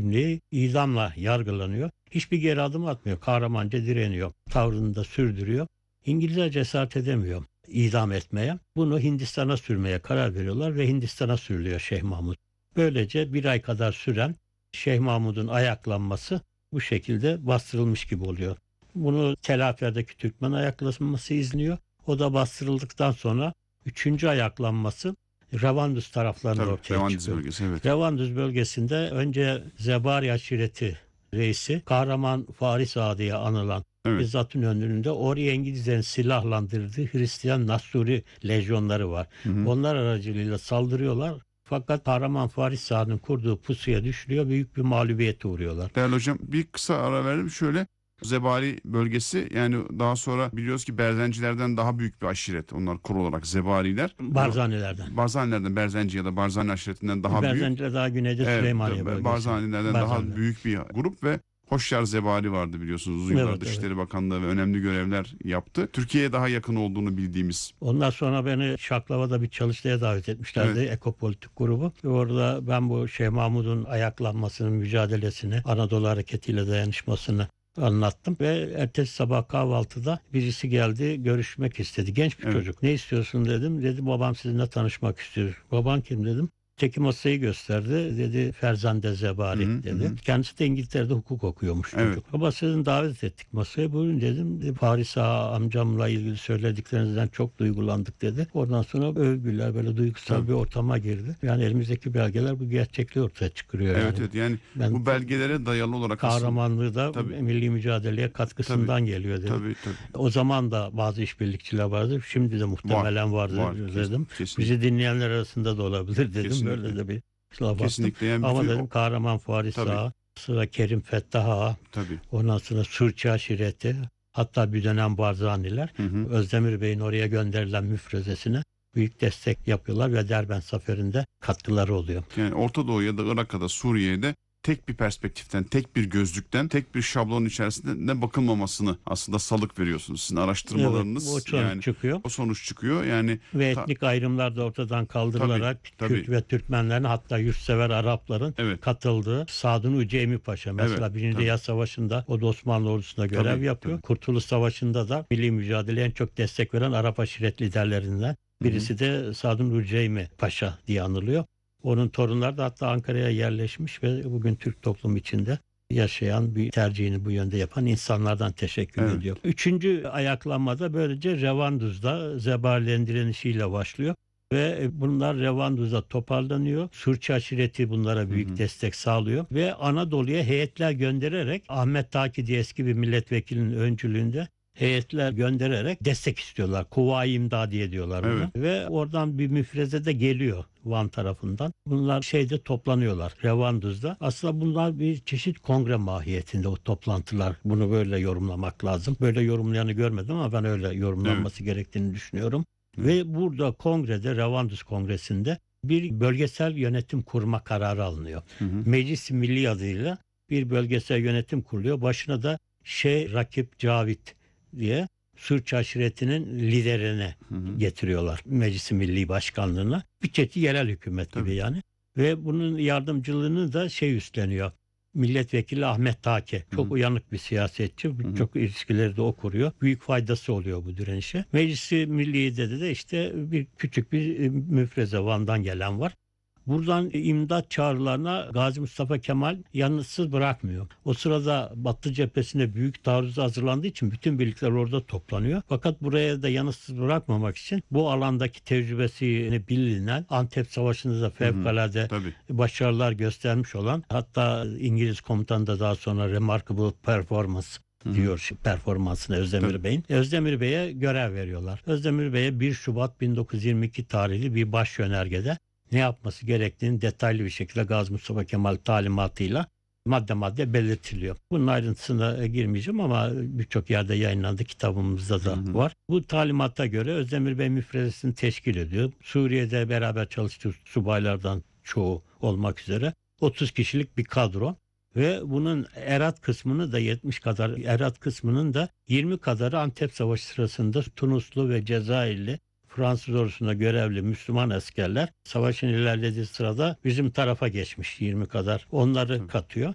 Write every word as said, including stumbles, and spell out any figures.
kimliği idamla yargılanıyor. Hiçbir geri adım atmıyor. Kahramanca direniyor. Tavrını da sürdürüyor. İngilizler cesaret edemiyor idam etmeye. Bunu Hindistan'a sürmeye karar veriyorlar ve Hindistan'a sürülüyor Şeyh Mahmud. Böylece bir ay kadar süren Şeyh Mahmud'un ayaklanması bu şekilde bastırılmış gibi oluyor. Bunu Tel Afer'deki Türkmen ayaklanması izliyor. O da bastırıldıktan sonra üçüncü ayaklanması Revandus taraflarında Tabii, ortaya Revandız çıkıyor. bölgesi, evet. Revandus bölgesinde önce Zebari aşireti reisi Kahraman Faris Ağa diye anılan Evet. bizzatın önünde oraya İngilizlerin silahlandırdığı Hristiyan Nasuri lejyonları var. Hı hı. Onlar aracılığıyla saldırıyorlar. Fakat Kahraman Faris Ağa'nın kurduğu pusuya düşülüyor. Büyük bir mağlubiyete uğruyorlar. Değerli hocam, bir kısa ara verelim. Şöyle, Zebari bölgesi, yani daha sonra biliyoruz ki Berzencilerden daha büyük bir aşiret. Onlar kuru olarak Zebariler. Barzanilerden. Barzanilerden, Berzenci ya da Barzani aşiretinden daha büyük. Berzenciler daha güneyde Evet, Süleymaniye bölgesi. Barzanilerden Barzaniler. daha büyük bir grup ve Hoşyar Zebari vardı biliyorsunuz. Uzun yıllar Evet, Dışişleri evet. Bakanlığı ve önemli görevler yaptı. Türkiye'ye daha yakın olduğunu bildiğimiz. Ondan sonra beni Şaklava'da bir çalıştaya davet etmişlerdi. Evet. Ekopolitik grubu. Ve orada ben bu Şeyh Mahmud'un ayaklanmasının mücadelesini, Anadolu Hareketi'yle dayanışmasını anlattım. Ve ertesi sabah kahvaltıda birisi geldi, görüşmek istedi. Genç bir Evet. çocuk. Ne istiyorsun dedim. Dedi babam sizinle tanışmak istiyor. Baban kim dedim. Teki masayı gösterdi. Dedi Ferzande Zebari Hı hı, dedi. hı. Kendisi de İngiltere'de hukuk okuyormuş Evet. çocuk. Babasını davet ettik masaya. Buyurun dedim. De, Paris Ağa amcamla ilgili söylediklerinizden çok duygulandık dedi. Oradan sonra övgüler, böyle duygusal Tabii. bir ortama girdi. Yani elimizdeki belgeler bu gerçekliği ortaya çıkarıyor. Evet, yani. evet, yani Ben bu belgelere dayalı olarak aslında- kahramanlığı da Tabii. milli mücadeleye katkısından geliyor dedim. Tabii, tabii. O zaman da bazı işbirlikçiler vardı. Şimdi de muhtemelen vardır var, dedim. kes- kesinlikle. Bizi dinleyenler arasında da olabilir dedim. Kesinlikle. Böyle de bir laf attım. Kesinlikle, yani Ama bütün dedim o- Kahraman Faris Tabii. Ağa, sıra Kerim Fettah Ağa, Tabii. ondan sonra Sürçü aşireti, hatta bir dönem Barzaniler, Hı hı. Özdemir Bey'in oraya gönderilen müfrezesine büyük destek yapıyorlar ve Derbent Zaferi'nde katkıları oluyor. Yani Orta Doğu ya da Irak'a da Suriye'de tek bir perspektiften, tek bir gözlükten, tek bir şablonun içerisinde ne bakılmamasını aslında salık veriyorsunuz. Sizin araştırmalarınız, Evet, o sonuç yani çıkıyor. o sonuç çıkıyor. Yani Ve ta- etnik ayrımlar da ortadan kaldırılarak Tabii, Kürt tabii. ve Türkmenlerin, hatta yurtsever Arapların Evet. katıldığı Sadun Uceymi Paşa mesela Evet, Birinci tabii. Dünya Savaşı'nda o da Osmanlı ordusunda görev Tabii, yapıyor. tabii. Kurtuluş Savaşı'nda da milli mücadeleye en çok destek veren Arap aşiret liderlerinden birisi de Sadun Uceymi Paşa diye anılıyor. Onun torunları da hatta Ankara'ya yerleşmiş ve bugün Türk toplumu içinde yaşayan, bir tercihini bu yönde yapan insanlardan teşekkür Evet. ediyor. Üçüncü ayaklanmada böylece Revanduz'da Zebarilerin direnişiyle başlıyor. Ve bunlar Revanduz'da toparlanıyor. Sürçü aşireti bunlara büyük Hı hı. destek sağlıyor. Ve Anadolu'ya heyetler göndererek Ahmet Taki diye eski bir milletvekilinin öncülüğünde heyetler göndererek destek istiyorlar. Kuvayi İmdadiye diyorlar buna. Evet. Ve oradan bir müfreze de geliyor Van tarafından. Bunlar şeyde toplanıyorlar Revanduz'da. Aslında bunlar bir çeşit kongre mahiyetinde o toplantılar. Bunu böyle yorumlamak lazım. Böyle yorumlayanı görmedim ama ben öyle yorumlanması gerektiğini düşünüyorum. Evet. Ve burada kongrede, Revandus Kongresi'nde bir bölgesel yönetim kurma kararı alınıyor. Hı hı. Meclis Milli adıyla bir bölgesel yönetim kuruluyor. Başına da Şeyh Rakip Cavit diye Sürç aşiretinin liderini Hı hı. getiriyorlar Meclis Milli Başkanlığı'na. Bir çeşit yerel hükümet gibi Tabii. yani. Ve bunun yardımcılığını da şey üstleniyor. Milletvekili Ahmet Taki. Çok Hı hı. uyanık bir siyasetçi. hı. Çok ilişkileri de o kuruyor. Büyük faydası oluyor bu direnişe. Meclisi Milliye'de de işte bir küçük bir e, müfreze Van'dan gelen var. Buradan imdat çağrılarına Gazi Mustafa Kemal yanıtsız bırakmıyor. O sırada Batı cephesinde büyük taarruz hazırlandığı için bütün birlikler orada toplanıyor. Fakat buraya da yanıtsız bırakmamak için bu alandaki tecrübesini bilinen, Antep Savaşı'nda da fevkalade Tabii. başarılar göstermiş olan, hatta İngiliz komutan da daha sonra remarkable performance diyor şu performansına Özdemir Tabii. Bey'in. Özdemir Bey'e görev veriyorlar. Özdemir Bey'e bir Şubat bin dokuz yüz yirmi iki tarihli bir baş yönergede ne yapması gerektiğini detaylı bir şekilde Gazi Mustafa Kemal talimatıyla madde madde belirtiliyor. Bunun ayrıntısına girmeyeceğim ama birçok yerde yayınlandı, kitabımızda da Hı hı. var. Bu talimata göre Özdemir Bey müfrezesini teşkil ediyor. Suriye'de beraber çalıştığı subaylardan çoğu olmak üzere otuz kişilik bir kadro. Ve bunun Erat kısmını da yetmiş kadar, Erat kısmının da yirmi kadarı Antep Savaşı sırasında Tunuslu ve Cezayirli Fransız ordusunda görevli Müslüman askerler savaşın ilerlediği sırada bizim tarafa geçmiş yirmi kadar. Onları Tabii. katıyor.